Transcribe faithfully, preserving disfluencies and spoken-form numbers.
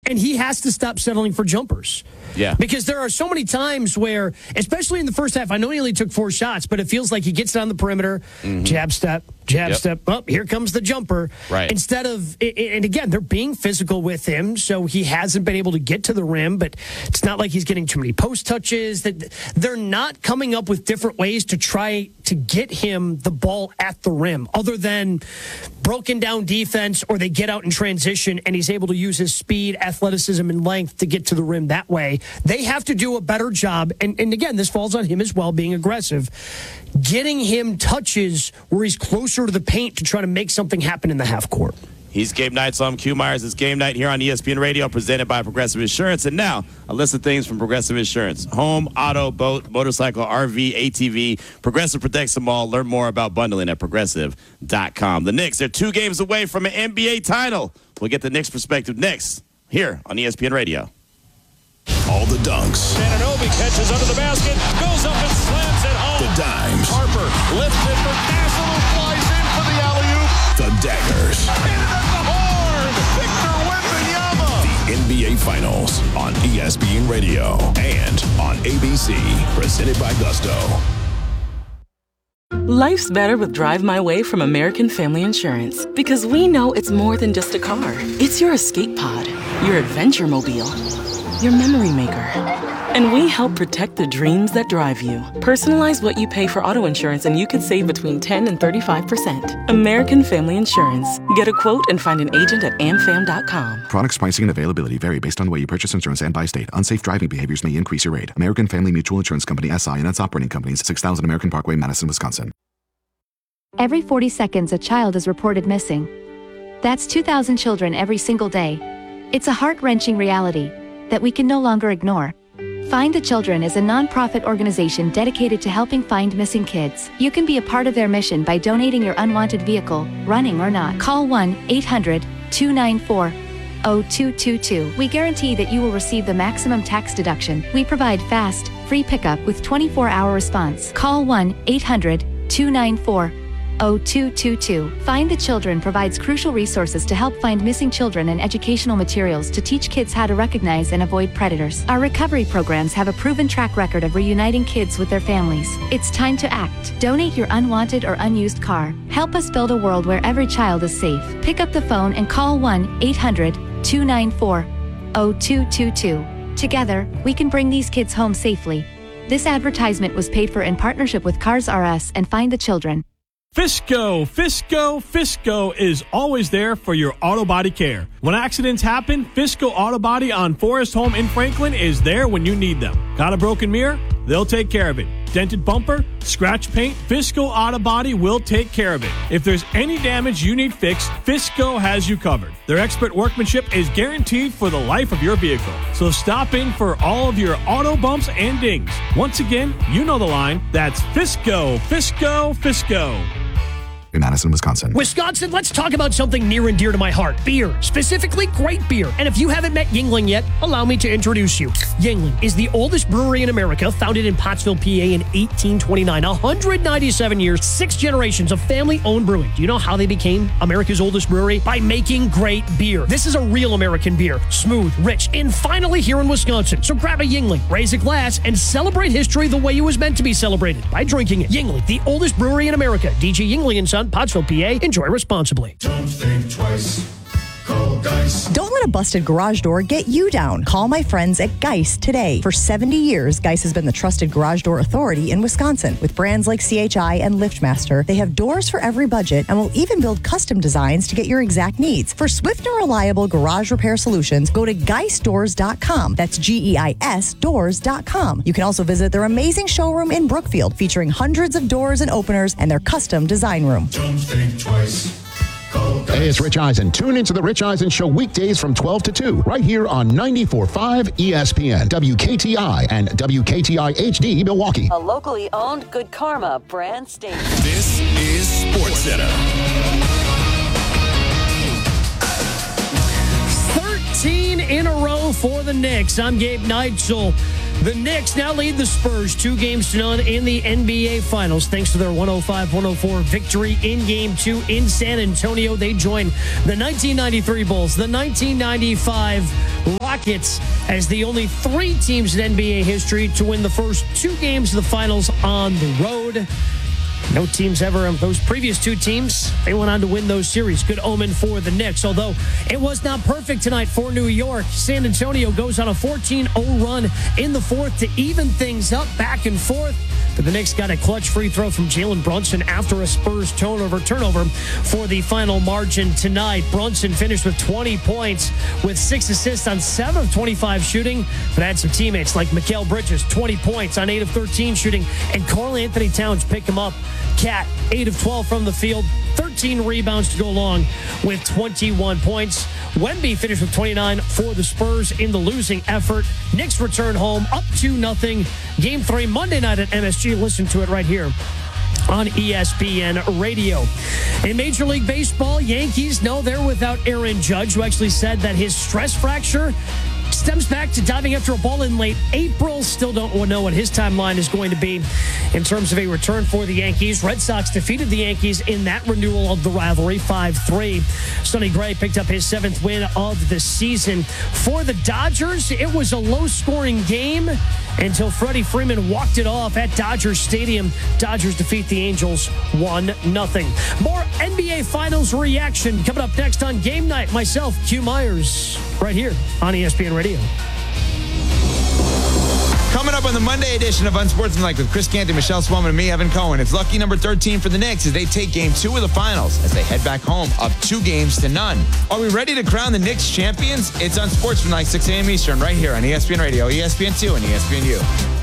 And he has to stop settling for jumpers. Yeah. Because there are so many times where, especially in the first half, I know he only took four shots, but it feels like he gets down the perimeter, mm-hmm. jab step, jab yep. step, oh, here comes the jumper. Right. Instead of, and again, they're being physical with him, so he hasn't been able to get to the rim, but it's not like he's getting too many post touches. That They're not coming up with different ways to try to get him the ball at the rim, other than broken down defense, or they get out in transition and he's able to use his speed, athleticism, and length to get to the rim that way. They have to do a better job, and, and again, this falls on him as well, being aggressive, getting him touches where he's closer to the paint to try to make something happen in the half court. He's Gabe Knight, so I'm Q Myers. It's Game Night here on E S P N Radio, presented by Progressive Insurance. And now, a list of things from Progressive Insurance. Home, auto, boat, motorcycle, R V, A T V. Progressive protects them all. Learn more about bundling at progressive dot com. The Knicks, they're two games away from an N B A title. We'll get the Knicks perspective next, here on E S P N Radio. All the dunks. Anunoby catches under the basket, goes up and slams it home. The dimes. Harper lifts it for Dazzle, who flies in for the alley-oop. The daggers. Hit it at the horn. Victor Wembanyama. The N B A Finals on E S P N Radio and on A B C. Presented by Gusto. Life's better with Drive My Way from American Family Insurance, because we know it's more than just a car. It's your escape pod, your adventure mobile, your memory maker. And we help protect the dreams that drive you. Personalize what you pay for auto insurance and you could save between ten and thirty-five percent. American Family Insurance. Get a quote and find an agent at am fam dot com. Products, pricing, and availability vary based on the way you purchase insurance and by state. Unsafe driving behaviors may increase your rate. American Family Mutual Insurance Company, S I and its operating companies, six thousand American Parkway, Madison, Wisconsin. Every forty seconds, a child is reported missing. That's two thousand children every single day. It's a heart-wrenching reality that we can no longer ignore. Find the Children is a non-profit organization dedicated to helping find missing kids. You can be a part of their mission by donating your unwanted vehicle, running or not. Call one eight hundred two nine four zero two two two. We guarantee that you will receive the maximum tax deduction. We provide fast, free pickup with twenty-four hour response. Call one eight hundred two nine four zero two two two. Find the Children provides crucial resources to help find missing children and educational materials to teach kids how to recognize and avoid predators. Our recovery programs have a proven track record of reuniting kids with their families. It's time to act. Donate your unwanted or unused car. Help us build a world where every child is safe. Pick up the phone and call one eight hundred two nine four zero two two two. Together, we can bring these kids home safely. This advertisement was paid for in partnership with Cars R Us and Find the Children. Fisco, Fisco, Fisco is always there for your auto body care. When accidents happen, Fisco Auto Body on Forest Home in Franklin is there when you need them. Got a broken mirror? They'll take care of it. Dented bumper? Scratch paint? Fisco Auto Body will take care of it. If there's any damage you need fixed, Fisco has you covered. Their expert workmanship is guaranteed for the life of your vehicle. So stop in for all of your auto bumps and dings. Once again, you know the line. That's Fisco, Fisco, Fisco. In Madison, Wisconsin. Wisconsin, let's talk about something near and dear to my heart. Beer. Specifically, great beer. And if you haven't met Yuengling yet, allow me to introduce you. Yuengling is the oldest brewery in America, founded in Pottsville, P A in eighteen twenty-nine. one hundred ninety-seven years, six generations of family-owned brewing. Do you know how they became America's oldest brewery? By making great beer. This is a real American beer. Smooth, rich, and finally here in Wisconsin. So grab a Yuengling, raise a glass, and celebrate history the way it was meant to be celebrated, by drinking it. Yuengling, the oldest brewery in America. D J Yuengling and Son, Pottsville, P A. Enjoy responsibly. Don't think twice. Call Geist. Don't let a busted garage door get you down. Call my friends at Geist today. For seventy years, Geist has been the trusted garage door authority in Wisconsin. With brands like C H I and LiftMaster, they have doors for every budget and will even build custom designs to get your exact needs. For swift and reliable garage repair solutions, go to geist doors dot com. That's G E I S doors dot com. You can also visit their amazing showroom in Brookfield, featuring hundreds of doors and openers and their custom design room. Don't think twice. Hey, it's Rich Eisen. Tune into the Rich Eisen Show weekdays from twelve to two, right here on ninety-four point five E S P N, W K T I, and W K T I H D Milwaukee. A locally owned Good Karma brand station. This is SportsCenter. thirteen win in a row for the Knicks. I'm Gabe Neitzel. The Knicks now lead the Spurs two games to none in the N B A Finals thanks to their one oh five one oh four victory in Game two in San Antonio. They join the nineteen ninety-three Bulls, the nineteen ninety-five Rockets as the only three teams in N B A history to win the first two games of the Finals on the road. No teams ever, those previous two teams, they went on to win those series. Good omen for the Knicks, although it was not perfect tonight for New York. San Antonio goes on a fourteen oh run in the fourth to even things up back and forth. But the Knicks got a clutch free throw from Jalen Brunson after a Spurs turnover turnover for the final margin tonight. Brunson finished with twenty points with six assists on seven of twenty-five shooting, but had some teammates like Mikal Bridges, twenty points on eight of thirteen shooting, and Karl Anthony Towns picked him up. Cat, eight of twelve from the field, thirteen rebounds to go along with twenty-one points. Wemby finished with twenty-nine for the Spurs in the losing effort. Knicks return home up two nothing. Game three Monday night at M S G. Listen to it right here on E S P N Radio. In Major League Baseball, Yankees know they're without Aaron Judge, who actually said that his stress fracture stems back to diving after a ball in late April. Still don't know what his timeline is going to be in terms of a return for the Yankees. Red Sox defeated the Yankees in that renewal of the rivalry, five three. Sonny Gray picked up his seventh win of the season. For the Dodgers, it was a low-scoring game until Freddie Freeman walked it off at Dodger Stadium. Dodgers defeat the Angels one nothing. More N B A Finals reaction coming up next on Game Night. Myself, Q Myers, right here on E S P N Radio. Coming up on the Monday edition of Unsportsmanlike with Chris Canty, Michelle Swellman, and me, Evan Cohen. It's lucky number thirteen for the Knicks as they take game two of the finals as they head back home up two games to none. Are we ready to crown the Knicks champions? It's Unsportsmanlike, six a.m. Eastern, right here on E S P N Radio, E S P N two, and E S P N U.